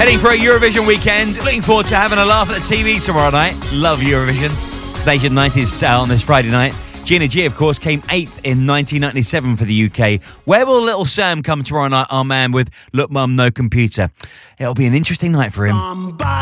Heading for a Eurovision weekend. Looking forward to having a laugh at the TV tomorrow night. Love Eurovision. Station 90s on this Friday night. Gina G, of course, came 8th in 1997 for the UK. Where will Little Sam come tomorrow night, our man with Look Mum, No Computer? It'll be an interesting night for him.